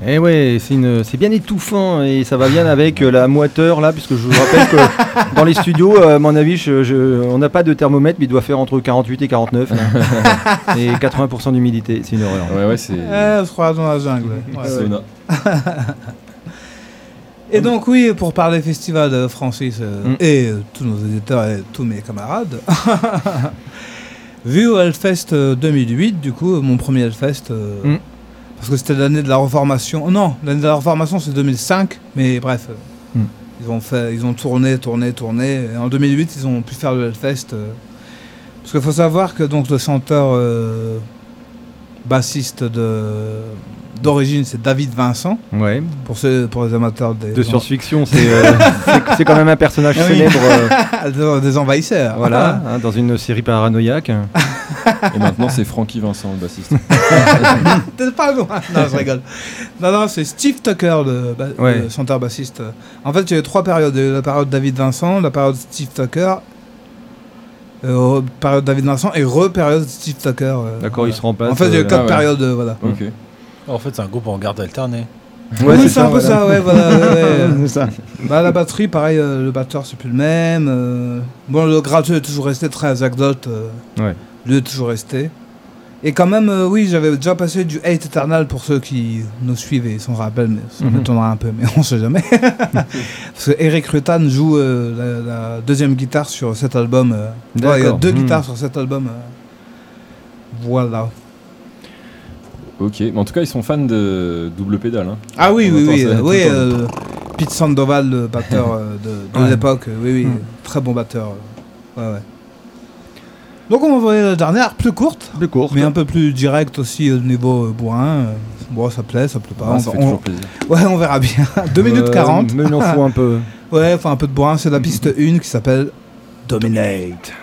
Eh ouais, c'est bien étouffant et ça va bien avec la moiteur là, puisque je vous rappelle que dans les studios, à mon avis, on n'a pas de thermomètre, mais il doit faire entre 48 et 49 là. Et 80% d'humidité, c'est une horreur. Ouais, c'est. On se croit dans la jungle. Sauna. Et donc oui, pour parler festival de Francis et tous nos éditeurs et tous mes camarades, vu au Hellfest 2008, du coup, mon premier Hellfest, parce que c'était l'année de la Reformation. Non, l'année de la Reformation c'est 2005, mais bref, ils ont tourné, et en 2008 ils ont pu faire le Hellfest. Parce qu'il faut savoir que donc le chanteur bassiste d'origine c'est David Vincent. Ouais. Pour les amateurs de science-fiction, c'est quand même un personnage célèbre des envahisseurs. Voilà, dans une série paranoïaque. Et maintenant c'est Frankie Vincent le bassiste. T'es pas loin. Non, je rigole. Non, c'est Steve Tucker le chanteur bassiste. En fait, il y a eu 3 périodes. La période David Vincent, la période Steve Tucker. Période David Vincent et période Steve Tucker. D'accord, il se remplace. En fait, il y a eu 4 périodes, voilà. Ok. En fait, c'est un groupe en garde alternée. Ouais, c'est un peu ça, ouais, voilà. C'est ça. La batterie, pareil, le batteur, c'est plus le même. Bon, le gratteux est toujours resté très anecdote. Lui est toujours resté. Et quand même, oui, j'avais déjà passé du Hate Eternal pour ceux qui nous suivent et s'en rappellent, mais ça m'étonnera un peu, mais on sait jamais. Parce que Eric Rutan joue la deuxième guitare sur cet album. Il y a 2 guitares sur cet album. Voilà. Ok, mais en tout cas, ils sont fans de double pédale. Hein. Ah oui. Pete Sandoval, le batteur de l'époque, très bon batteur. Ouais. Donc on va voir la dernière, plus courte, mais un peu plus directe aussi au niveau bourrin. Bon, ça plaît pas. Ça fait toujours plaisir. Ouais, on verra bien. 2 minutes 40. Mais il en faut un peu. Ouais, enfin un peu de bourrin. C'est la piste 1 qui s'appelle Dominate.